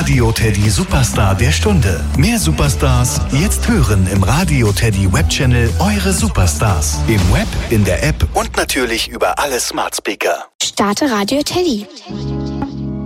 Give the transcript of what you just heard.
Radio Teddy Superstar der Stunde. Mehr Superstars jetzt hören im Radio Teddy Webchannel Eure Superstars. Im Web, in der App und natürlich über alle Smart Speaker. Starte Radio Teddy.